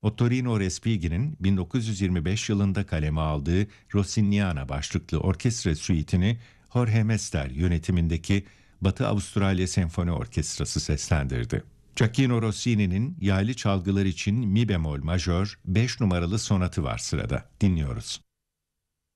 Ottorino Respighi'nin 1925 yılında kaleme aldığı Rossignana başlıklı orkestra suite'ini Jorge Mester yönetimindeki Batı Avustralya Senfoni Orkestrası seslendirdi. Gioacchino Rossini'nin yaylı çalgılar için mi bemol majör 5 numaralı sonatı var sırada. Dinliyoruz.